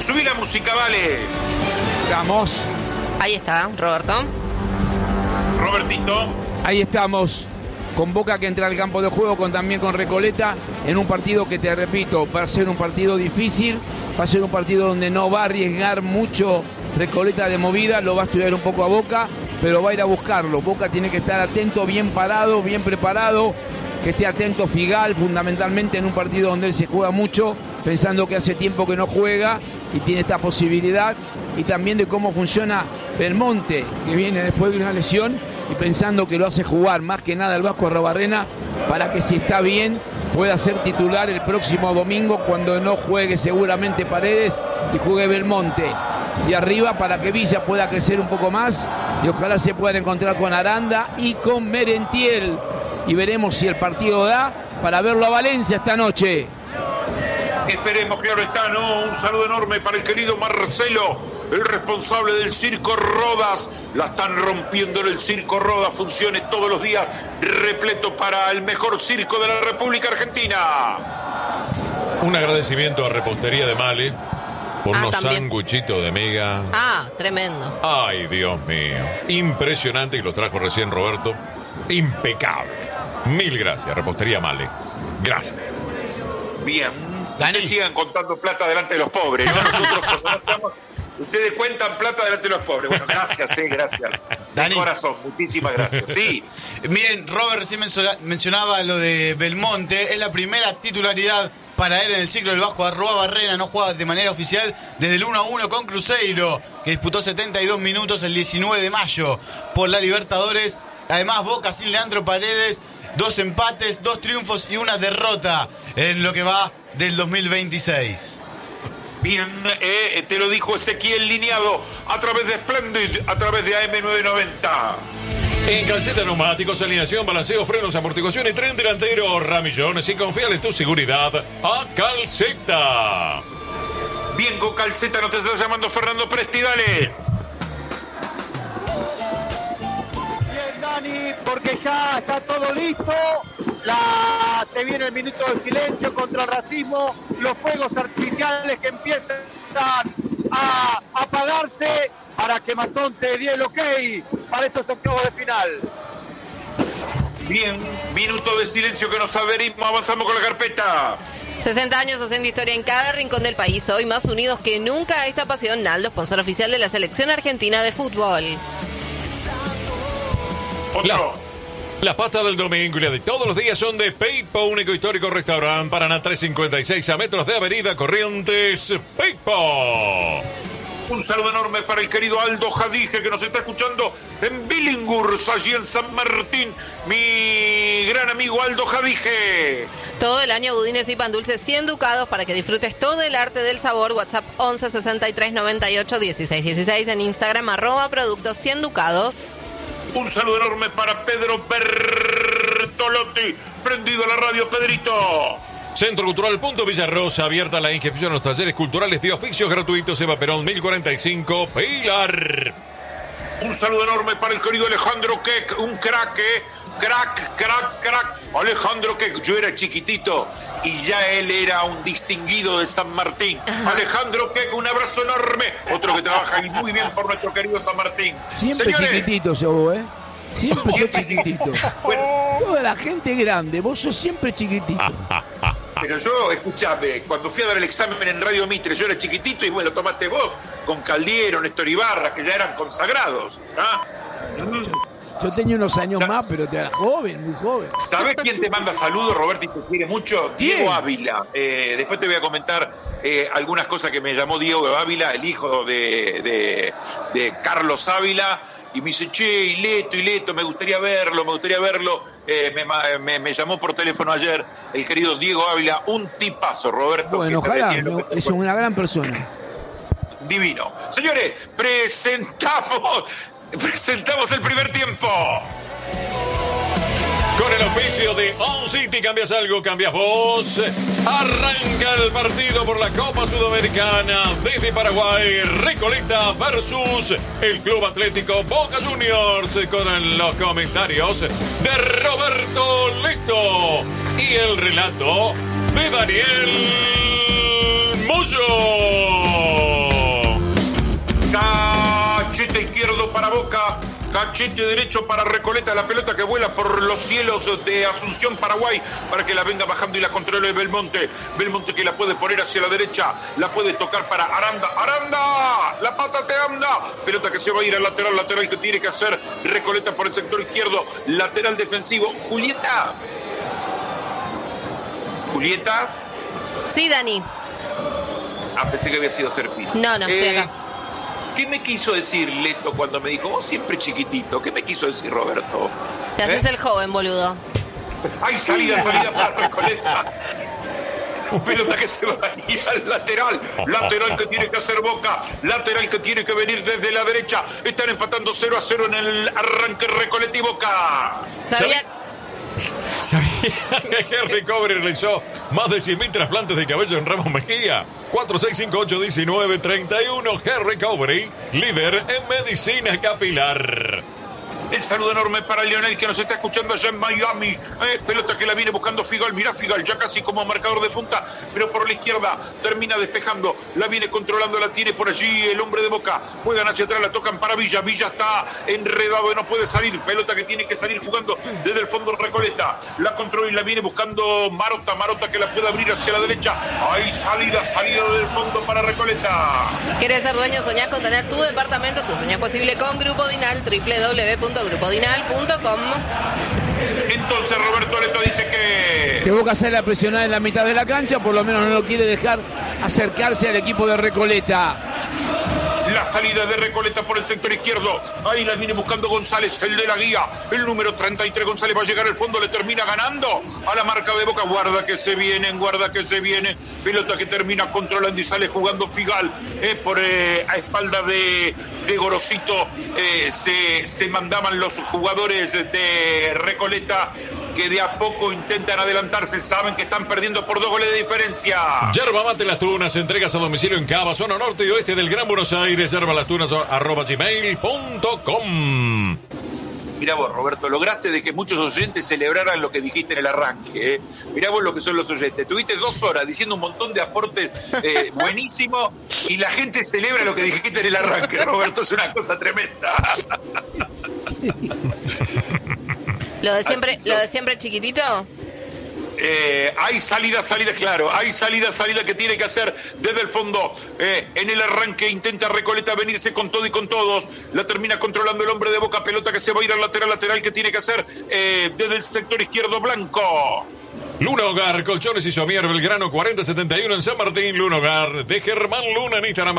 Subí la música, vale. Estamos. Ahí está, Roberto. Robertito. Ahí estamos. Con Boca que entra al campo de juego, también con Recoleta, en un partido que, te repito, va a ser un partido difícil, va a ser un partido donde no va a arriesgar mucho Recoleta de movida, lo va a estudiar un poco a Boca, pero va a ir a buscarlo. Boca tiene que estar atento, bien parado, bien preparado, que esté atento Figal, fundamentalmente en un partido donde él se juega mucho, pensando que hace tiempo que no juega y tiene esta posibilidad, y también de cómo funciona Belmonte, que viene después de una lesión, y pensando que lo hace jugar más que nada el Vasco Arrobarrena, para que si está bien pueda ser titular el próximo domingo cuando no juegue seguramente Paredes y juegue Belmonte. Y arriba para que Villa pueda crecer un poco más y ojalá se puedan encontrar con Aranda y con Merentiel. Y veremos si el partido da para verlo a Valencia esta noche. Esperemos, claro está, ¿no? Un saludo enorme para el querido Marcelo, el responsable del Circo Rodas. La están rompiendo en el Circo Rodas, funciones todos los días, repleto para el mejor circo de la República Argentina. Un agradecimiento a Repostería de Male por unos sanguchitos de miga. Tremendo. Ay, Dios mío. Impresionante, y los trajo recién Roberto. Impecable. Mil gracias, Repostería Male. Gracias. Bien. Dani. Ustedes sigan contando plata delante de los pobres, ¿no? Nosotros cuando no estamos, ustedes cuentan plata delante de los pobres. Bueno, gracias, gracias. Dani. De corazón, muchísimas gracias. Sí. Bien, Robert recién mencionaba lo de Belmonte. Es la primera titularidad para él en el ciclo del Vasco Arrobarrena. No juega de manera oficial desde el 1-1 con Cruzeiro, que disputó 72 minutos el 19 de mayo por la Libertadores. Además, Boca sin Leandro Paredes, 2 empates, 2 triunfos y 1 derrota en lo que va del 2026. Bien, te lo dijo Ezequiel Lineado a través de Splendid, a través de AM990. En Calceta Neumáticos, alineación, balanceo, frenos, amortiguación y tren delantero, Ramillones, y confiale tu seguridad a Calceta. Bien, con Calceta, no te está llamando Fernando Presti, dale. Bien, Dani, porque ya está todo listo. Se viene el minuto de silencio contra el racismo, los fuegos artificiales que empiezan a apagarse para que Matón te dé el ok para estos octavos de final. Bien, minuto de silencio que nos adherimos, avanzamos con la carpeta. 60 años haciendo historia en cada rincón del país, hoy más unidos que nunca esta pasión. Naldo, sponsor oficial de la selección argentina de fútbol. Otro. Las pastas del domingo y las de todos los días son de Peipo, único histórico restaurante, Paraná 356 a metros de Avenida Corrientes. Peipo. Un saludo enorme para el querido Aldo Jadije, que nos está escuchando en Billinghurst, allí en San Martín. Mi gran amigo Aldo Jadije. Todo el año budines y pan dulces 100 ducados para que disfrutes todo el arte del sabor. WhatsApp 11 63 98 16 16. En Instagram @productos 100 ducados. Un saludo enorme para Pedro Bertolotti, prendido a la radio, Pedrito. Centro Cultural Punto Villarrosa, abierta la inscripción a los talleres culturales de oficios gratuitos. Eva Perón 1045, Pilar. Un saludo enorme para el querido Alejandro Keck, un crack, crack. Alejandro Keck, yo era chiquitito y ya él era un distinguido de San Martín. Alejandro Keck, un abrazo enorme. Otro que trabaja ahí muy bien por nuestro querido San Martín. Siempre Señores, chiquitito sos, Siempre sos chiquitito. Bueno, toda la gente grande, vos sos siempre chiquitito. pero yo, escuchame, cuando fui a dar el examen en Radio Mitre, yo era chiquitito y bueno, lo tomaste vos, con Caldiero, Néstor Ibarra, que ya eran consagrados. Yo tenía unos años más, pero te era joven, muy joven. ¿Sabés quién te manda saludos, Roberto, y te quiere mucho? ¿Quién? Diego Ávila. Después te voy a comentar algunas cosas que me llamó Diego Ávila, el hijo de Carlos Ávila. Y me dice, che, Ileto, me gustaría verlo. Me llamó por teléfono ayer el querido Diego Ávila, un tipazo, Roberto. Bueno, ojalá, es una gran persona. Divino. Señores, presentamos el primer tiempo. Con el oficio de On City, cambias algo, cambias vos. Arranca el partido por la Copa Sudamericana desde Paraguay. Recoleta versus el Club Atlético Boca Juniors, con los comentarios de Roberto Leto y el relato de Daniel Moyo. Cachete derecho para Recoleta, la pelota que vuela por los cielos de Asunción, Paraguay, para que la venga bajando y la controle Belmonte. Belmonte que la puede poner hacia la derecha, la puede tocar para Aranda. ¡Aranda! ¡La pata te anda! Pelota que se va a ir al lateral que tiene que hacer Recoleta por el sector izquierdo. Lateral defensivo. Julieta. Sí, Dani. Pensé que había sido Serpis. No, estoy acá. ¿Qué me quiso decir Leto cuando me dijo, vos siempre chiquitito? ¿Qué me quiso decir Roberto? Te haces el joven, boludo. ¡Ay, salida para Recoleta! Pelota que se va a ir al lateral que tiene que hacer Boca, lateral que tiene que venir desde la derecha. Están empatando 0-0 en el arranque Recoleta y Boca. ¿Sabía que Henry Cobre realizó más de 100.000 trasplantes de cabello en Ramos Mejía? 4658-1931. Henry Cobre, líder en medicina capilar. El saludo enorme para Lionel que nos está escuchando allá en Miami. Pelota que la viene buscando Figal. Mirá Figal ya casi como marcador de punta, pero por la izquierda termina despejando. La viene controlando, la tiene por allí el hombre de Boca. Juegan hacia atrás, la tocan para Villa. Villa está enredado y no puede salir. Pelota que tiene que salir jugando desde el fondo Recoleta. La controla y la viene buscando Marota. Marota que la puede abrir hacia la derecha. Hay salida del fondo para Recoleta. ¿Querés ser dueño? Soñás con tener tu departamento. Tu sueño es posible con Grupo Dinal. www.grupodinal.com. Entonces Roberto Leto dice que Boca sale a presionar en la mitad de la cancha, por lo menos no lo quiere dejar acercarse al equipo de Recoleta. La salida de Recoleta por el sector izquierdo. Ahí la viene buscando González, el de la guía. El número 33, González va a llegar al fondo, le termina ganando a la marca de Boca. Guarda que se viene. Pelota que termina controlando y sale jugando Figal. A espalda de Gorosito. Se mandaban los jugadores de Recoleta, que de a poco intentan adelantarse, saben que están perdiendo por 2 goles de diferencia. Yerba Mate Las Tunas, entregas a domicilio en Cava, zona norte y oeste del Gran Buenos Aires. yerbalastunas@gmail.com. Mirá vos, Roberto, lograste de que muchos oyentes celebraran lo que dijiste en el arranque. Mirá vos lo que son los oyentes. Tuviste 2 horas diciendo un montón de aportes buenísimo y la gente celebra lo que dijiste en el arranque, Roberto. Es una cosa tremenda. ¿Lo de siempre chiquitito? Hay salida, claro. Hay salida que tiene que hacer desde el fondo. En el arranque intenta Recoleta venirse con todo y con todos. La termina controlando el hombre de Boca. Pelota que se va a ir al lateral que tiene que hacer desde el sector izquierdo Blanco. Luna Hogar, Colchones y Somier, Belgrano 4071 en San Martín. Luna Hogar de Germán Luna en Instagram,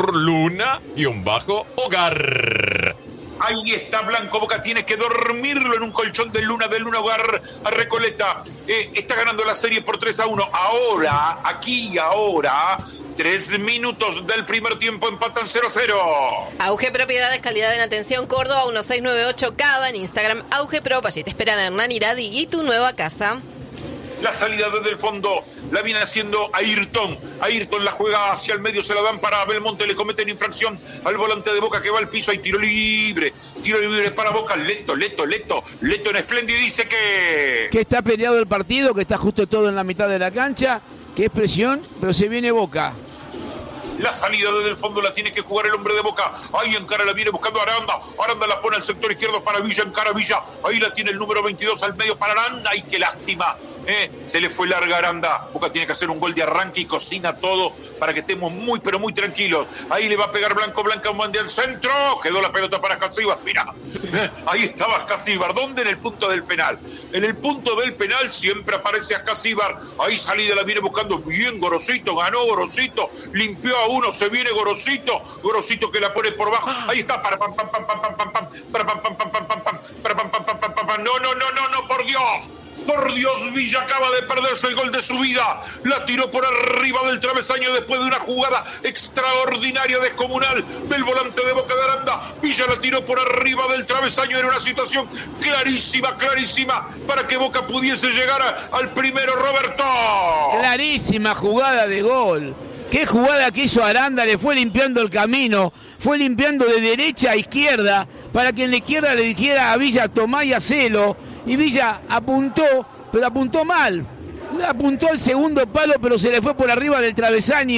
Luna_Hogar. Ahí está Blanco. Boca tiene que dormirlo en un colchón de Luna Hogar a Recoleta. Está ganando la serie por 3-1. Ahora, 3 minutos del primer tiempo, empatan 0-0. Auge Propiedades, calidad en atención, Córdoba 1698 Cava, en Instagram Auge Pro. Allí te esperan Hernán Iradi y tu nueva casa. La salida desde el fondo la viene haciendo Ayrton. Ayrton la juega hacia el medio, se la dan para Belmonte, le cometen infracción al volante de Boca que va al piso. Hay tiro libre para Boca. Leto en espléndido dice que está peleado el partido, que está justo todo en la mitad de la cancha, que es presión, pero se viene Boca. La salida desde el fondo la tiene que jugar el hombre de Boca. Ahí encara, la viene buscando Aranda. Aranda la pone al sector izquierdo para Villa, encara Villa. Ahí la tiene el número 22 al medio para Aranda. ¡Ay, qué lástima! Se le fue larga Aranda. Boca tiene que hacer un gol de arranque y cocina todo para que estemos muy, pero muy tranquilos. Ahí le va a pegar Blanco mande al centro. Quedó la pelota para Casíbar. Mira, ahí estaba Casíbar. ¿Dónde? En el punto del penal. En el punto del penal siempre aparece a Casíbar. Ahí salida la viene buscando bien Gorosito. Ganó Gorosito. Limpió a uno. Se viene Gorosito. Gorosito que la pone por bajo. Ahí está. No, por Dios. Por Dios, Villa acaba de perderse el gol de su vida. La tiró por arriba del travesaño después de una jugada extraordinaria, descomunal del volante de Boca de Aranda. Villa la tiró por arriba del travesaño. Era una situación clarísima para que Boca pudiese llegar al primero, Roberto. Clarísima jugada de gol. Qué jugada que hizo Aranda, le fue limpiando el camino, fue limpiando de derecha a izquierda, para que en la izquierda le dijera a Villa, tomá y hacelo. Y Villa apuntó, pero apuntó mal. Apuntó al segundo palo, pero se le fue por arriba del travesaño.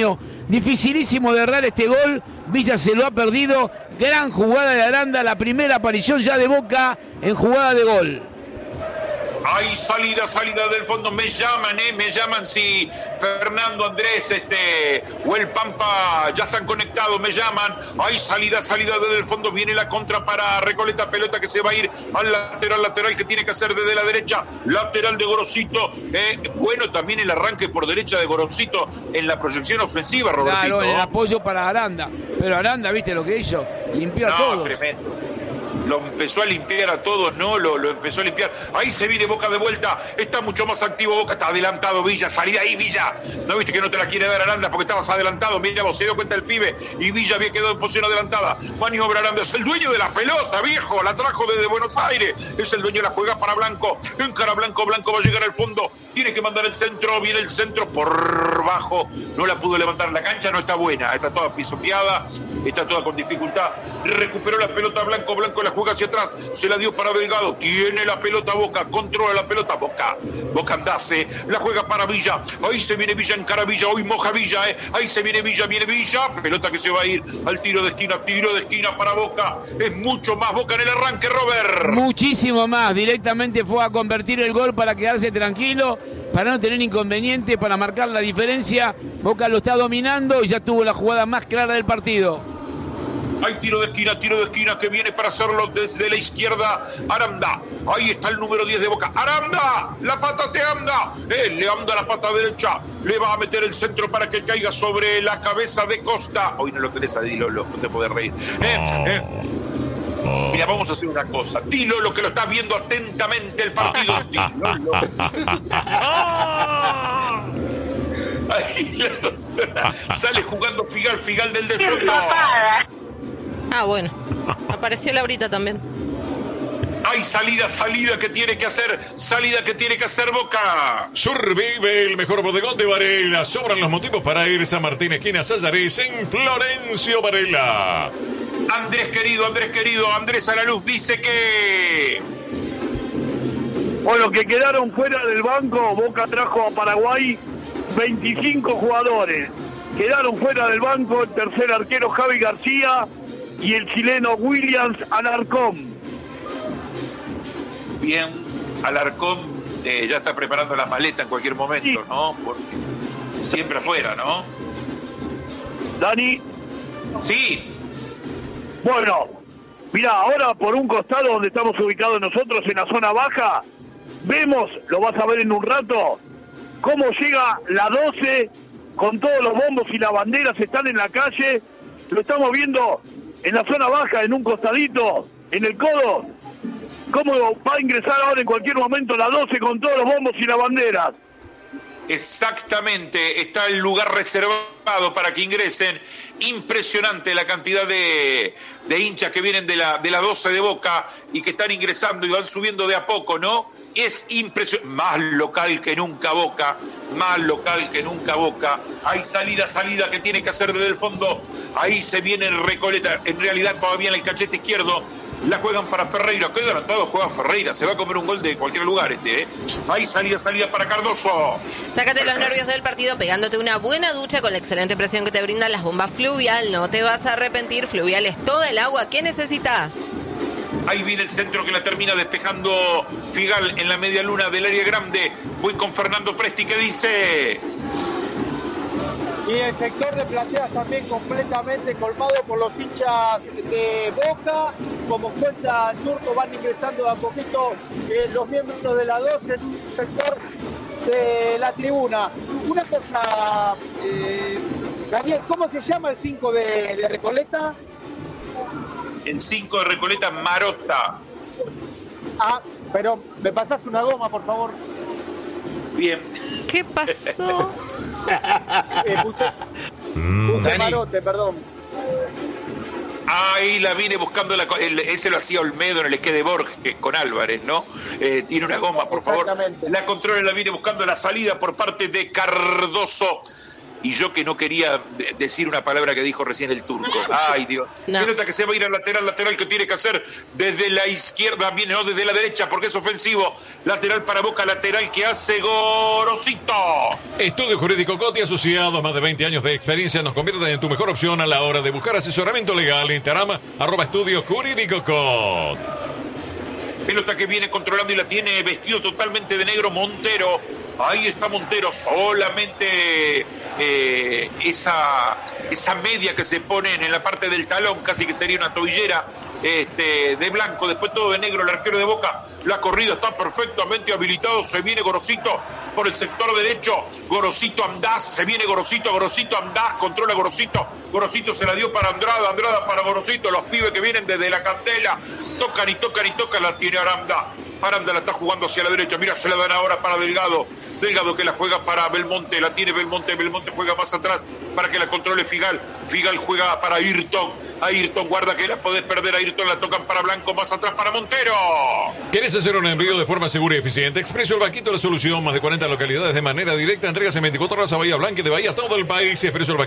Dificilísimo de errar este gol. Villa se lo ha perdido. Gran jugada de Aranda, la primera aparición ya de Boca en jugada de gol. Hay salida del fondo, me llaman si Fernando, Andrés, o el Pampa ya están conectados, me llaman. Hay salida desde el fondo, viene la contra para Recoleta, pelota que se va a ir al lateral que tiene que hacer desde la derecha, lateral de Gorosito. Bueno, también el arranque por derecha de Gorosito en la proyección ofensiva, Robertito. Claro, el apoyo para Aranda, pero Aranda, ¿viste lo que hizo? Limpió a todos. Tremendo. Lo empezó a limpiar a todos, ¿no? Lo empezó a limpiar. Ahí se viene Boca de vuelta. Está mucho más activo Boca. Está adelantado Villa. Salí de ahí, Villa. ¿No viste que no te la quiere dar Aranda porque estabas adelantado? Mira vos, se dio cuenta el pibe. Y Villa había quedado en posición adelantada. Maniobra Aranda. Es el dueño de la pelota, viejo. La trajo desde Buenos Aires. Es el dueño de la juega para Blanco. Encara Blanco. Blanco va a llegar al fondo. Tiene que mandar el centro. Viene el centro por bajo. No la pudo levantar. La cancha no está buena. Está toda pisoteada. Está toda con dificultad. Recuperó la pelota Blanco. Blanco la juega hacia atrás. Se la dio para Delgado. Tiene la pelota Boca. Controla la pelota Boca. Boca Andase. La juega para Villa. Ahí se viene Villa, encara Villa. Hoy moja Villa. Ahí se viene Villa. Viene Villa. Pelota que se va a ir al tiro de esquina. Tiro de esquina para Boca. Es mucho más Boca en el arranque, Robert. Muchísimo más. Directamente fue a convertir el gol para quedarse tranquilo, para no tener inconveniente, para marcar la diferencia. Boca lo está dominando y ya tuvo la jugada más clara del partido. Hay tiro de esquina que viene para hacerlo desde la izquierda. Aranda. Ahí está el número 10 de Boca. Aranda. La pata te anda. Le anda la pata derecha. Le va a meter el centro para que caiga sobre la cabeza de Costa. Hoy no lo tenés a Di Lolo. No te podés reír. Mira, vamos a hacer una cosa. Di Lolo, que lo está viendo atentamente el partido. Di Lolo. Ahí, sale jugando Figal del defensa. Ah, bueno. Apareció Laurita también. Hay salida que tiene que hacer. Salida que tiene que hacer Boca. Survive el mejor bodegón de Varela. Sobran los motivos para ir a San Martín, esquina Sayares, en Florencio Varela. Andrés querido. Andrés a la luz dice que... Bueno, que quedaron fuera del banco. Boca trajo a Paraguay 25 jugadores. Quedaron fuera del banco el tercer arquero Javi García y el chileno Williams Alarcón. Bien, Alarcón ya está preparando la maleta en cualquier momento, sí, ¿no? Porque siempre afuera, ¿no? Dani. Sí. Bueno, mira, ahora por un costado donde estamos ubicados nosotros, en la zona baja, vemos, lo vas a ver en un rato, cómo llega la 12 con todos los bombos y las banderas, están en la calle. Lo estamos viendo en la zona baja, en un costadito, en el codo. ¿Cómo va a ingresar ahora en cualquier momento la 12 con todos los bombos y las banderas? Exactamente, está el lugar reservado para que ingresen. Impresionante la cantidad de hinchas que vienen de la 12 de Boca y que están ingresando y van subiendo de a poco, ¿no? Es impresionante, más local que nunca Boca. Hay salida que tiene que hacer desde el fondo. Ahí se viene Recoleta, en realidad todavía en el cachete izquierdo. La juegan para Ferreira, que adelantado juega Ferreira, se va a comer un gol de cualquier lugar Hay salida para Cardoso. Sácate los nervios del partido pegándote una buena ducha con la excelente presión que te brindan las bombas Fluvial. No te vas a arrepentir, Fluvial es toda el agua que necesitas. Ahí viene el centro que la termina despejando Figal en la media luna del área grande. Voy con Fernando Presti, que dice... Y el sector de plateas también completamente colmado por los hinchas de Boca. Como cuenta el turco, van ingresando de a poquito los miembros de la 12 en un sector de la tribuna. Una cosa, Daniel, ¿cómo se llama el 5 de Recoleta? El 5 de Recoleta, Marotta. Ah, pero me pasás una goma, por favor. Bien. ¿Qué pasó? Puse Marote, perdón. Ahí la vine buscando, ese lo hacía Olmedo en el esquí de Borges con Álvarez, ¿no? Tiene una goma, por favor. La controla, la vine buscando la salida por parte de Cardoso. y yo que no quería decir una palabra que dijo recién el turco. Ay, Dios. No. Pelota que se va a ir al lateral que tiene que hacer desde la izquierda, viene, no, desde la derecha, porque es ofensivo. Lateral para Boca, lateral que hace Gorosito. Estudio Jurídico Coti, asociado a más de 20 años de experiencia, nos convierten en tu mejor opción a la hora de buscar asesoramiento legal. Instagram, @Estudio Jurídico Coti. Pelota que viene controlando y la tiene vestido totalmente de negro Montero. Ahí está Montero, solamente esa media que se pone en la parte del talón, casi que sería una tobillera de blanco, después todo de negro. El arquero de Boca, la corrida está perfectamente habilitado. Se viene Gorosito por el sector derecho. Gorosito Andás, se viene Gorosito Andás, controla Gorosito. Gorosito se la dio para Andrada, Andrada para Gorosito. Los pibes que vienen desde la cantera tocan y tocan y tocan, la tiene Aranda. Aranda la está jugando hacia la derecha. Mira, se la dan ahora para Delgado. Delgado que la juega para Belmonte. La tiene Belmonte. Belmonte juega más atrás para que la controle Figal. Figal juega para Ayrton. Ayrton, guarda que la podés perder. Ayrton la tocan para Blanco. Más atrás para Montero. ¿Querés hacer un envío de forma segura y eficiente? Expreso El Vaquito, la solución. Más de 40 localidades de manera directa. Entregas en 24 horas a Bahía Blanca y de Bahía a todo el país.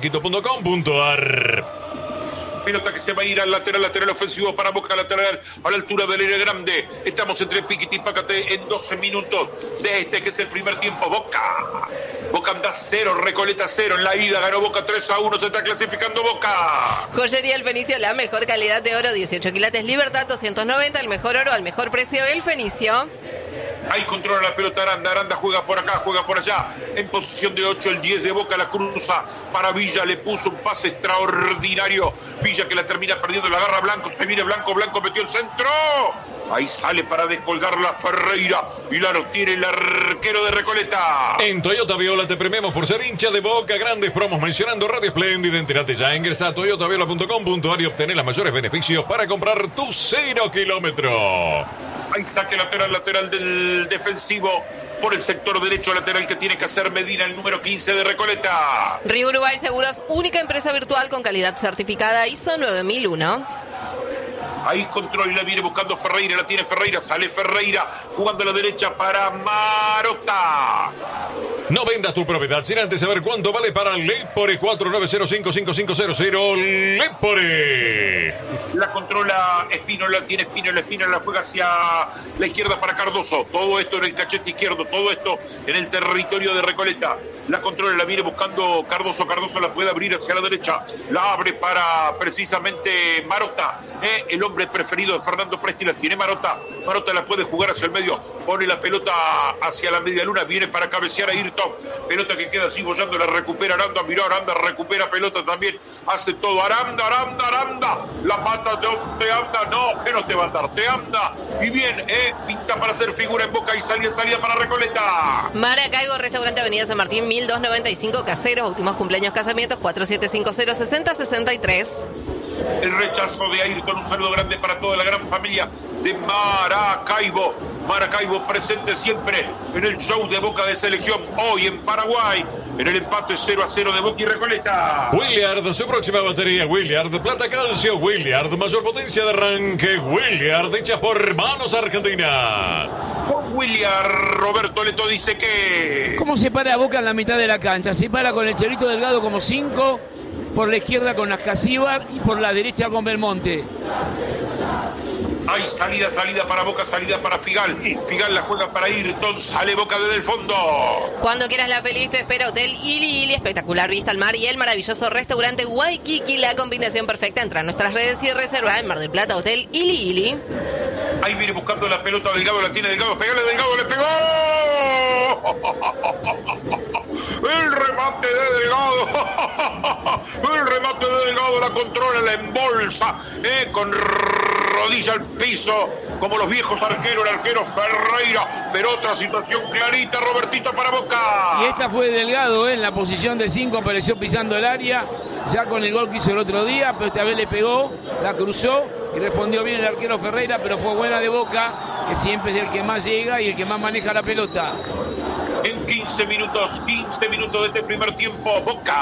expresoelvaquito.com.ar. Pelota que se va a ir al lateral ofensivo para Boca, lateral a la altura del área grande. Estamos entre Piquiti y Pácate en 12 minutos de que es el primer tiempo. Boca anda 0, Recoleta 0. En la ida ganó Boca 3-1, se está clasificando Boca. Joyería El Fenicio, la mejor calidad de oro, 18 quilates Libertad 290, el mejor oro al mejor precio. El Fenicio. Ahí controla la pelota Aranda. Aranda juega por acá, juega por allá. En posición de 8, el 10 de Boca la cruza para Villa. Le puso un pase extraordinario. Villa que la termina perdiendo, la agarra Blanco. Se viene Blanco, Blanco metió el centro. Ahí sale para descolgarla Ferreira. Y la tiene el arquero de Recoleta. En Toyota Viola te premiamos por ser hincha de Boca. Grandes promos mencionando Radio Espléndida. Entérate ya, ingresa a toyotaviola.com.ar y obtener los mayores beneficios para comprar tu 0 kilómetro. Ahí saque lateral del defensivo por el sector derecho, lateral que tiene que hacer Medina, el número 15 de Recoleta. Río Uruguay Seguros, única empresa virtual con calidad certificada ISO 9001. Ahí control y la viene buscando Ferreira, la tiene Ferreira, sale Ferreira jugando a la derecha para Marota. No vendas tu propiedad sin antes saber cuánto vale para Lepore. 4905-5500. Lepore. La controla Espínola, tiene Espínola, la juega hacia la izquierda para Cardoso. Todo esto en el cachete izquierdo, todo esto en el territorio de Recoleta. La controla, la viene buscando Cardoso. Cardoso la puede abrir hacia la derecha. La abre para precisamente Marota. El hombre preferido de Fernando Presti la tiene Marota. Marota la puede jugar hacia el medio. Pone la pelota hacia la media luna. Viene para cabecear a Ayrton. Pelota que queda así bollando. La recupera Aranda. Miró Aranda. Recupera pelota también. Hace todo Aranda. La pata te anda. No, que no te va a dar. Te anda. Y bien, pinta para hacer figura en Boca y salida para Recoleta. Maracaibo, Restaurante Avenida San Martín, 1295, Caseros, últimos cumpleaños, casamientos, 4750-6063. El rechazo de Ayrton, un saludo grande para toda la gran familia de Maracaibo. Maracaibo presente siempre en el show de Boca de selección. Hoy en Paraguay, en el empate 0-0 de Boca y Recoleta. Williard, su próxima batería. Williard, plata calcio. Williard, mayor potencia de arranque. Williard, hecha por manos argentinas. Con Williard, Roberto Leto dice que... ¿Cómo se para Boca en la mitad de la cancha? Se para con el Chelito Delgado como 5, por la izquierda con Ascasíbar y por la derecha con Belmonte. Hay salida para Boca, salida para Figal. Figal la juega para Ayrton, sale Boca desde el fondo. Cuando quieras la feliz te espera Hotel Ili Ili, espectacular vista al mar y el maravilloso restaurante Waikiki, la combinación perfecta. Entra a nuestras redes y reserva en Mar del Plata, Hotel Ili Ili. Ahí viene buscando la pelota Delgado, la tiene Delgado, pegale Delgado, le pegó. El remate de Delgado. El remate de Delgado, la controla, la embolsa, con rodilla al piso, como los viejos arqueros, el arquero Ferreira, pero otra situación clarita, Robertito, para Boca. Y esta fue Delgado, en la posición de 5, apareció pisando el área, ya con el gol que hizo el otro día, pero esta vez le pegó, la cruzó y respondió bien el arquero Ferreira, pero fue buena de Boca, que siempre es el que más llega y el que más maneja la pelota. En 15 minutos de este primer tiempo,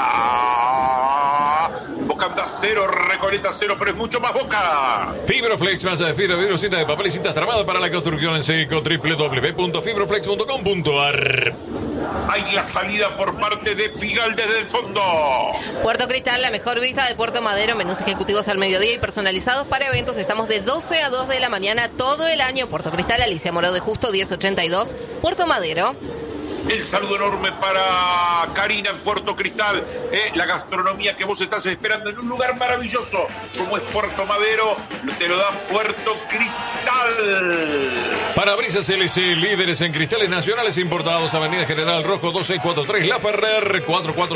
Boca anda 0, Recoleta 0, pero es mucho más Boca. Fibroflex, masa de fibra, cinta de papel y cintas tramadas para la construcción en seco. www.fibroflex.com.ar. Hay la salida por parte de Figal desde el fondo. Puerto Cristal, la mejor vista de Puerto Madero, menús ejecutivos al mediodía y personalizados para eventos. Estamos de 12 a 2 de la mañana todo el año. Puerto Cristal, Alicia Moró de Justo, 1082, Puerto Madero. El saludo enorme para Karina en Puerto Cristal. La gastronomía que vos estás esperando en un lugar maravilloso como es Puerto Madero, te lo da Puerto Cristal. Parabrisas LC, líderes en cristales nacionales importados. Avenida General Rojo 2643, La Ferrer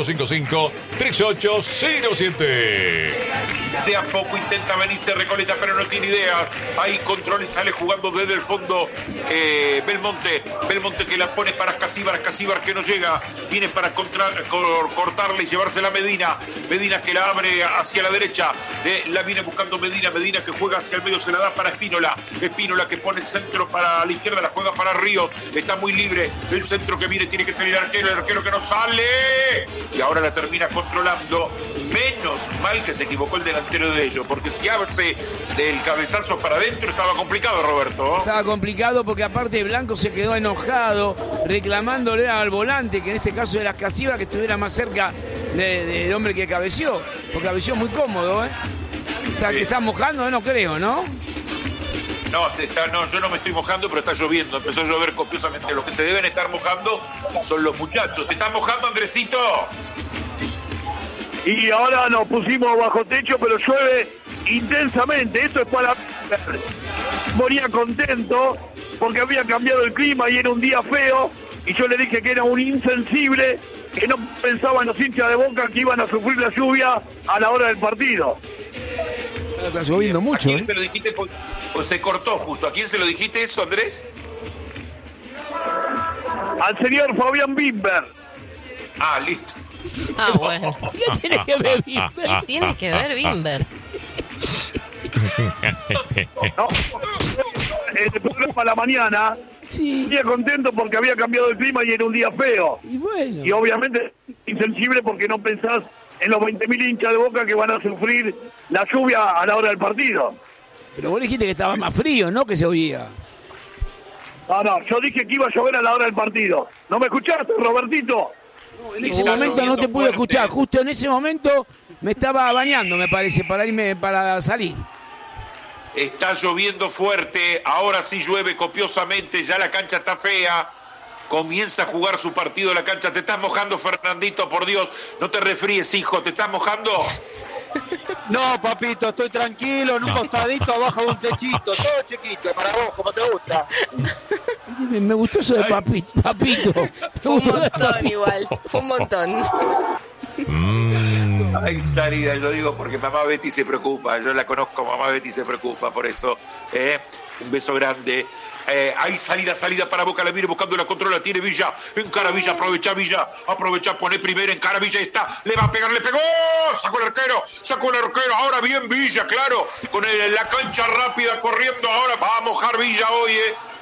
4455-3807. De a poco intenta venirse Recoleta, pero no tiene idea. Ahí control y sale jugando desde el fondo Belmonte que la pone para Casíbar que no llega, viene para cortarle y llevársela a Medina que la abre hacia la derecha, la viene buscando Medina que juega hacia el medio, se la da para Espínola que pone el centro para la izquierda, la juega para Ríos, está muy libre, el centro que viene tiene que salir el arquero que no sale, y ahora la termina controlando. Menos mal que se equivocó el delantero de ellos, porque si hace del cabezazo para adentro estaba complicado, Roberto. Estaba complicado porque aparte Blanco se quedó enojado, reclamándole al volante, que en este caso era Casíbar, que estuviera más cerca del hombre que cabeció, porque cabeció muy cómodo, ¿eh? Que está mojando, no creo, ¿no? No, yo no me estoy mojando, pero está lloviendo, empezó a llover copiosamente. Los que se deben estar mojando son los muchachos. ¿Te estás mojando, Andresito? Y ahora nos pusimos bajo techo, pero llueve intensamente. Esto es para... Moría contento porque había cambiado el clima y era un día feo. Y yo le dije que era un insensible, que no pensaba en los hinchas de Boca que iban a sufrir la lluvia a la hora del partido. Está lloviendo mucho, ¿A quién se lo dijiste? Pues se cortó justo. ¿A quién se lo dijiste eso, Andrés? Al señor Fabián Bimber. Ah, listo. Ah, bueno. ¿Qué tiene que ver Bimber? ¿Qué tiene que ver Bimber? No, el programa a la mañana. Sí. Día contento porque había cambiado el clima y era un día feo. Y bueno. Y obviamente insensible porque no pensás en los 20.000 hinchas de Boca que van a sufrir la lluvia a la hora del partido. Pero vos dijiste que estaba más frío, ¿no? Que se oía. No, yo dije que iba a llover a la hora del partido. ¿No me escuchaste, Robertito? No, en ese momento no te pude escuchar. Justo en ese momento me estaba bañando, me parece, para salir. Está lloviendo fuerte, ahora sí llueve copiosamente, ya la cancha está fea, comienza a jugar su partido la cancha. ¿Te estás mojando, Fernandito? Por Dios, no te resfríes, hijo, ¿te estás mojando? No, papito, estoy tranquilo, en un costadito abajo de un techito, todo chiquito, para vos, como te gusta. Me gustó eso de papito. Fue un montón igual, fue un montón. Hay salida, lo digo porque mamá Betty se preocupa, yo la conozco, mamá Betty se preocupa por eso. Un beso grande. Hay salida para Boca, la viene buscando, la controla, tiene Villa, encara Villa, aprovecha, pone primero, encara Villa, está, le va a pegar, le pegó, sacó el arquero, ahora bien Villa, claro, con la cancha rápida corriendo, ahora va a mojar Villa hoy,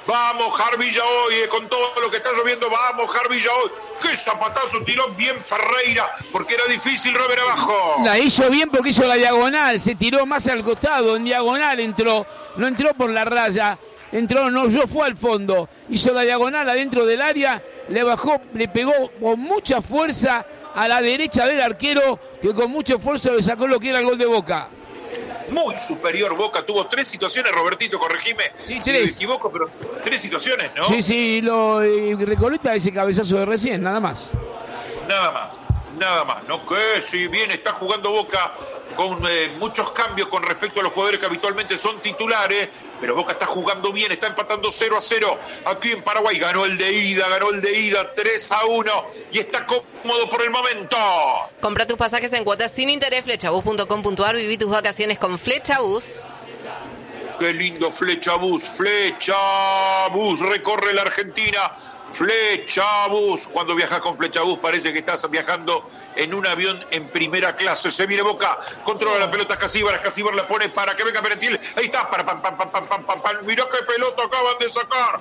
con todo lo que está lloviendo, va a mojar Villa hoy. ¡Qué zapatazo tiró bien Ferreira! Porque era difícil, Robert, abajo. La hizo bien porque hizo la diagonal, se tiró más al costado, en diagonal entró, no entró por la raya, no fue al fondo, hizo la diagonal adentro del área, le bajó, le pegó con mucha fuerza a la derecha del arquero, que con mucho esfuerzo le sacó lo que era el gol de Boca. Muy superior Boca, tuvo 3 situaciones, Robertito, corregime sí, si me equivoco, pero 3 situaciones, ¿no? Sí, Recoleta ese cabezazo de recién, nada más. Nada más, ¿no? Que si bien está jugando Boca con muchos cambios con respecto a los jugadores que habitualmente son titulares, pero Boca está jugando bien, está empatando 0-0 aquí en Paraguay, ganó el de ida 3-1 y está cómodo por el momento. Compra tus pasajes en cuotas sin interés, flechabus.com.ar, viví tus vacaciones con Flechabus. Qué lindo Flechabus, recorre la Argentina. Flechabus, cuando viajas con Flechabus parece que estás viajando en un avión en primera clase. Se viene Boca, controla la pelota Casíbar la pone para que venga Merentiel, ahí está, mirá qué pelota acaban de sacar.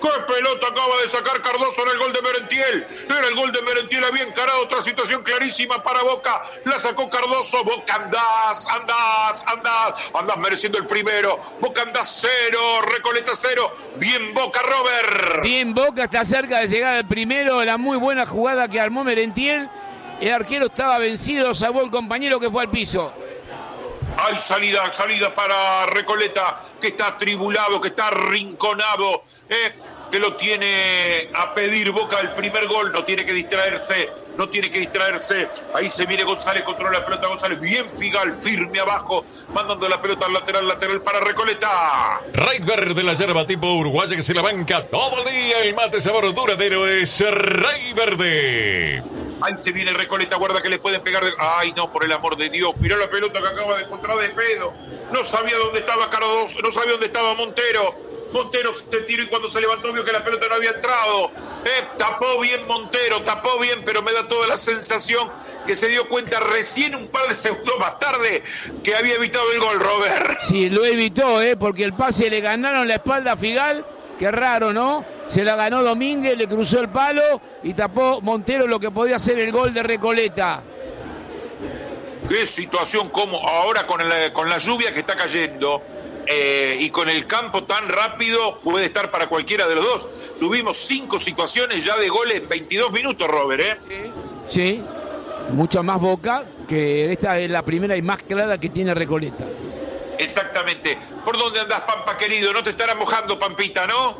¡Qué pelota acaba de sacar Cardoso en el gol de Merentiel! Era el gol de Merentiel, había encarado otra situación clarísima para Boca. La sacó Cardoso. Boca, andás mereciendo el primero. Boca andás 0, Recoleta 0. Bien Boca, Robert. Bien Boca, está cerca de llegar al primero. La muy buena jugada que armó Merentiel. El arquero estaba vencido, salvó el compañero que fue al piso. Hay salida para Recoleta, que está atribulado, que está arrinconado, que lo tiene a pedir Boca el primer gol. No tiene que distraerse. Ahí se viene González, controla la pelota González. Bien Figal, firme abajo, mandando la pelota al lateral para Recoleta. Raid Verde, la yerba tipo uruguaya que se la banca todo el día. El mate sabor duradero es Raid Verde. Ahí se viene Recoleta, guarda que le pueden pegar. Ay, no, por el amor de Dios. Miró la pelota que acaba de encontrar de pedo. No sabía dónde estaba Cardoso, no sabía dónde estaba Montero. Montero se tiró y cuando se levantó vio que la pelota no había entrado. Tapó bien Montero, pero me da toda la sensación que se dio cuenta recién un par de segundos más tarde que había evitado el gol, Robert. Sí, lo evitó, porque el pase le ganaron la espalda a Figal. Qué raro, ¿no? Se la ganó Domínguez, le cruzó el palo y tapó Montero lo que podía ser el gol de Recoleta. Qué situación, como ahora con la lluvia que está cayendo y con el campo tan rápido, puede estar para cualquiera de los dos. Tuvimos 5 situaciones ya de goles en 22 minutos, Robert, Sí, mucho más Boca, que esta es la primera y más clara que tiene Recoleta. Exactamente. ¿Por dónde andás, Pampa, querido? No te estarás mojando, Pampita, ¿no?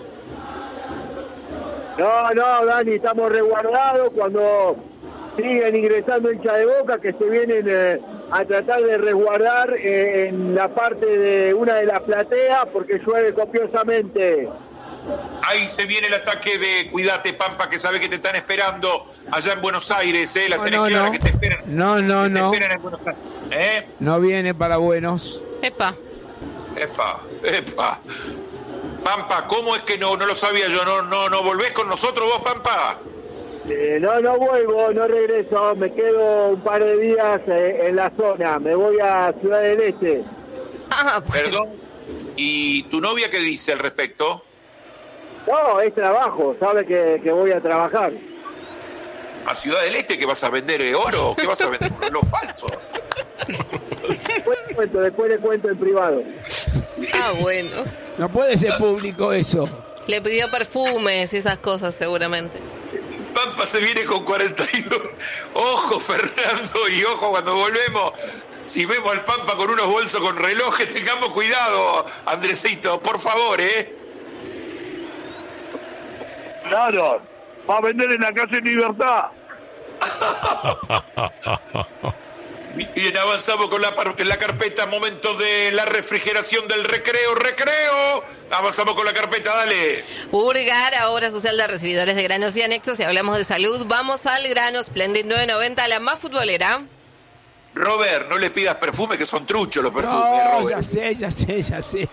No, Dani, estamos resguardados cuando siguen ingresando hinchas de Boca que se vienen a tratar de resguardar en la parte de una de las plateas porque llueve copiosamente. Ahí se viene el ataque de Cuídate, Pampa, que sabe que te están esperando allá en Buenos Aires, La tenés clara que te esperan. No. Te esperan en Buenos Aires. No viene para Buenos. Epa. Pampa, ¿cómo es que no lo sabía yo? ¿No volvés con nosotros vos, Pampa? No vuelvo, no regreso, me quedo un par de días en la zona, me voy a Ciudad del Este. Perdón, ¿y tu novia qué dice al respecto? No, es trabajo, sabe que voy a trabajar. ¿A Ciudad del Este que vas a vender oro? ¿Qué vas a vender? Lo falso. Después le cuento en privado. Bueno. No puede ser público eso. Le pidió perfumes y esas cosas seguramente. Pampa se viene con 42. Ojo, Fernando, y ojo cuando volvemos. Si vemos al Pampa con unos bolsos con relojes, tengamos cuidado, Andresito, por favor, Claro, va a vender en la calle Libertad. Bien, avanzamos con la carpeta, momento de la refrigeración del recreo. Avanzamos con la carpeta, dale. Urgar, obra social de recibidores de granos y anexos. Si hablamos de salud, vamos al grano Splendid 990, la más futbolera. Robert, no le pidas perfume, que son truchos los perfumes, No, Robert. ya sé.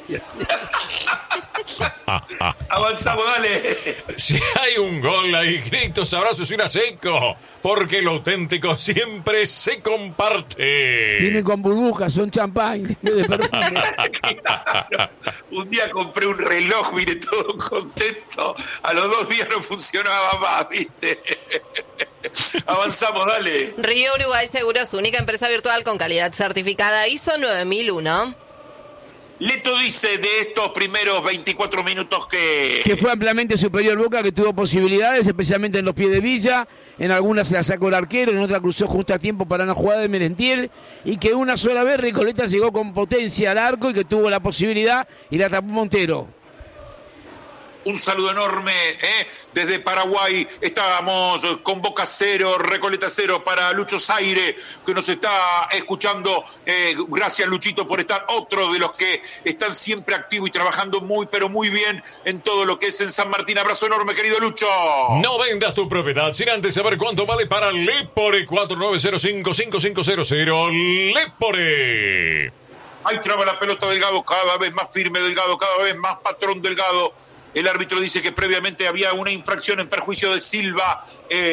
Avanzamos, dale. Si hay un gol, hay gritos, abrazos y un seco, porque lo auténtico siempre se comparte. Vienen con burbujas, son champán de perfume. Un día compré un reloj, mire, todo contento. A los 2 días no funcionaba más, ¿viste? Avanzamos, dale. Río Uruguay Seguros, única empresa virtual con calidad certificada ISO 9001. Leto dice de estos primeros 24 minutos que fue ampliamente superior Boca, que tuvo posibilidades, especialmente en los pies de Villa. En algunas se la sacó el arquero, en otra cruzó justo a tiempo para una jugada de Merentiel, y que una sola vez Recoleta llegó con potencia al arco y que tuvo la posibilidad y la tapó Montero. Un saludo enorme desde Paraguay. Estábamos con Boca 0, Recoleta 0 para Lucho Zaire, que nos está escuchando. Gracias, Luchito, por estar otro de los que están siempre activos y trabajando muy, pero muy bien en todo lo que es en San Martín. Abrazo enorme, querido Lucho. No vendas tu propiedad sin antes saber cuánto vale para Lepore. 4905-5500. Lepore. Ahí traba la pelota Delgado, cada vez más firme Delgado, cada vez más patrón Delgado. El árbitro dice que previamente había una infracción en perjuicio de Silva,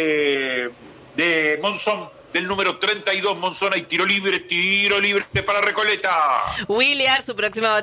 de Monzón, del número 32, Monzón. Hay tiro libre para Recoleta. Williar, su próxima